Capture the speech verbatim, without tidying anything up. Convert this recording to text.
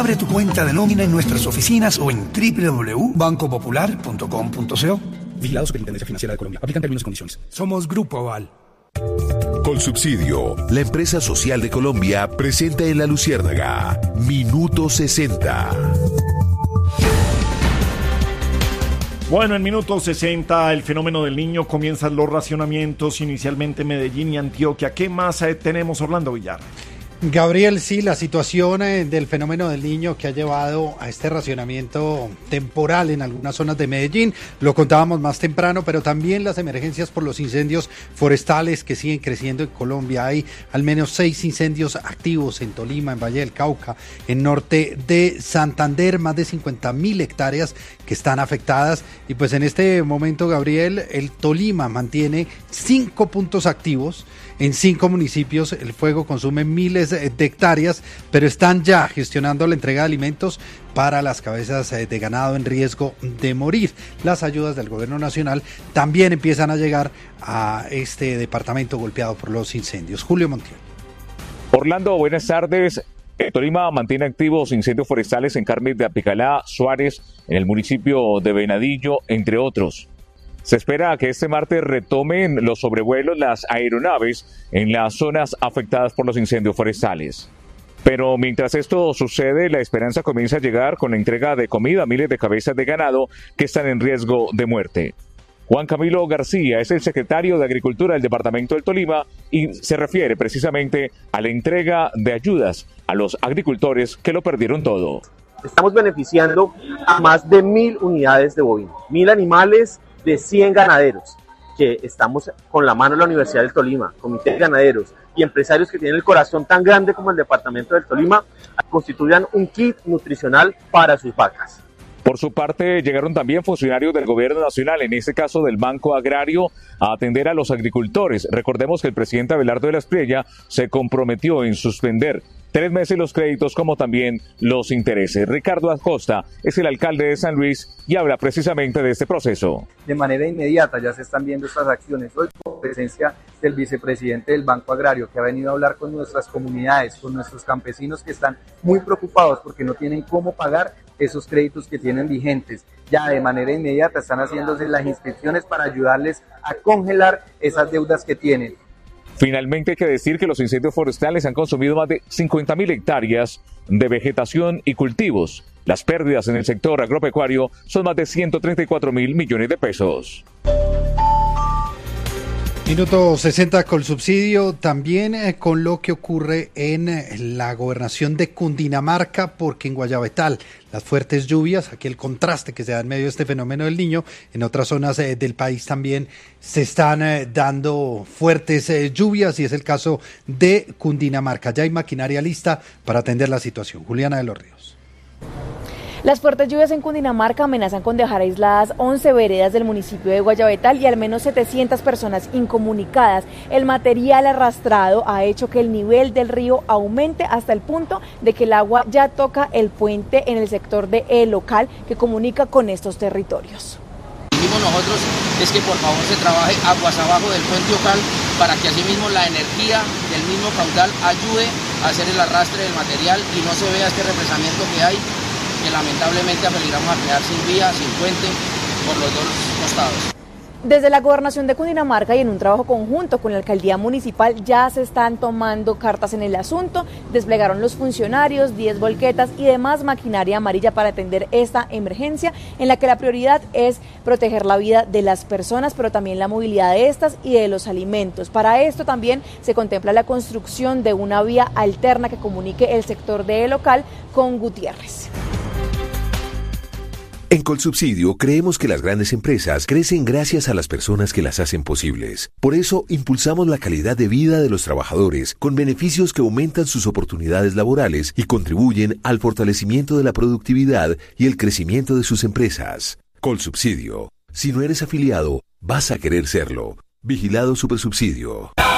Abre tu cuenta de nómina en nuestras oficinas o en doble u doble u doble u punto banco popular punto com punto co. Vigilado Superintendencia Financiera de Colombia. Aplican términos y condiciones. Somos Grupo Aval. Colsubsidio, la empresa social de Colombia, presenta en La Luciérnaga Minuto sesenta. Bueno, en Minuto sesenta, el fenómeno del Niño, comienzan los racionamientos inicialmente en Medellín y Antioquia. ¿Qué más eh, tenemos, Orlando Villar? Gabriel, sí, la situación eh, del fenómeno del Niño que ha llevado a este racionamiento temporal en algunas zonas de Medellín, lo contábamos más temprano, pero también las emergencias por los incendios forestales que siguen creciendo en Colombia. Hay al menos seis incendios activos en Tolima, en Valle del Cauca, en norte de Santander, más de cincuenta mil hectáreas que están afectadas. Y pues en este momento, Gabriel, el Tolima mantiene cinco puntos activos. En cinco municipios el fuego consume miles de hectáreas, pero están ya gestionando la entrega de alimentos para las cabezas de ganado en riesgo de morir. Las ayudas del gobierno nacional también empiezan a llegar a este departamento golpeado por los incendios. Julio Montiel. Orlando, buenas tardes. Tolima mantiene activos incendios forestales en Carmen de Apicalá, Suárez, en el municipio de Venadillo, entre otros. Se espera que este martes retomen los sobrevuelos las aeronaves en las zonas afectadas por los incendios forestales. Pero mientras esto sucede, la esperanza comienza a llegar con la entrega de comida a miles de cabezas de ganado que están en riesgo de muerte. Juan Camilo García es el secretario de Agricultura del departamento del Tolima y se refiere precisamente a la entrega de ayudas a los agricultores que lo perdieron todo. Estamos beneficiando a más de mil unidades de bovinos, mil animales de cien ganaderos, que estamos con la mano de la Universidad del Tolima, comité de ganaderos y empresarios que tienen el corazón tan grande como el departamento del Tolima, constituyan un kit nutricional para sus vacas. Por su parte, llegaron también funcionarios del gobierno nacional, en este caso del Banco Agrario, a atender a los agricultores. Recordemos que el presidente Abelardo de la Espriella se comprometió en suspender tres meses los créditos como también los intereses. Ricardo Acosta es el alcalde de San Luis y habla precisamente de este proceso. De manera inmediata ya se están viendo estas acciones. Hoy con presencia del vicepresidente del Banco Agrario, que ha venido a hablar con nuestras comunidades, con nuestros campesinos que están muy preocupados porque no tienen cómo pagar esos créditos que tienen vigentes. Ya de manera inmediata están haciéndose las inscripciones para ayudarles a congelar esas deudas que tienen. Finalmente hay que decir que los incendios forestales han consumido más de cincuenta mil hectáreas de vegetación y cultivos. Las pérdidas en el sector agropecuario son más de ciento treinta y cuatro mil millones de pesos. Minuto sesenta con subsidio, también eh, con lo que ocurre en eh, la gobernación de Cundinamarca, porque en Guayabetal las fuertes lluvias, aquí el contraste que se da en medio de este fenómeno del Niño, en otras zonas eh, del país también se están eh, dando fuertes eh, lluvias y es el caso de Cundinamarca. Ya hay maquinaria lista para atender la situación. Juliana de los Ríos. Las fuertes lluvias en Cundinamarca amenazan con dejar aisladas once veredas del municipio de Guayabetal y al menos setecientas personas incomunicadas. El material arrastrado ha hecho que el nivel del río aumente hasta el punto de que el agua ya toca el puente en el sector de El Local que comunica con estos territorios. Nosotros es que por favor se trabaje aguas abajo del puente Ocal para que asimismo la energía del mismo caudal ayude a hacer el arrastre del material y no se vea este represamiento que hay, que lamentablemente apeligramos a quedar sin vía, sin puente, por los dos costados. Desde la Gobernación de Cundinamarca y en un trabajo conjunto con la Alcaldía Municipal ya se están tomando cartas en el asunto, desplegaron los funcionarios, diez volquetas y demás maquinaria amarilla para atender esta emergencia en la que la prioridad es proteger la vida de las personas, pero también la movilidad de estas y de los alimentos. Para esto también se contempla la construcción de una vía alterna que comunique el sector de El Local con Gutiérrez. En Colsubsidio creemos que las grandes empresas crecen gracias a las personas que las hacen posibles. Por eso impulsamos la calidad de vida de los trabajadores con beneficios que aumentan sus oportunidades laborales y contribuyen al fortalecimiento de la productividad y el crecimiento de sus empresas. Colsubsidio. Si no eres afiliado, vas a querer serlo. Vigilado Supersubsidio.